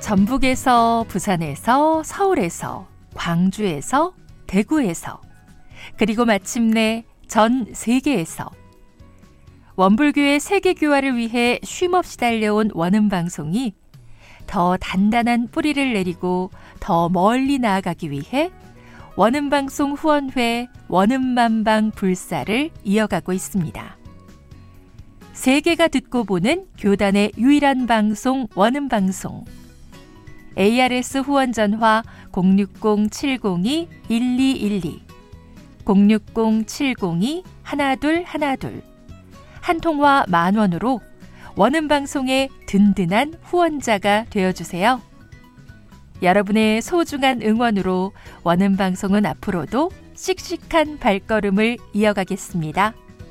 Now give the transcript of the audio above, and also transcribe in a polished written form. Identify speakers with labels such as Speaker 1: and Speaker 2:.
Speaker 1: 전북에서, 부산에서, 서울에서, 광주에서, 대구에서, 그리고 마침내 전 세계에서 원불교의 세계교화를 위해 쉼없이 달려온 원음방송이 더 단단한 뿌리를 내리고 더 멀리 나아가기 위해 원음방송 후원회 원음만방 불사를 이어가고 있습니다. 세계가 듣고 보는 교단의 유일한 방송 원음방송. ARS 후원 전화 060-702-1212 060-702-1212 한 통화 10,000원으로 원음방송의 든든한 후원자가 되어주세요. 여러분의 소중한 응원으로 원음방송은 앞으로도 씩씩한 발걸음을 이어가겠습니다.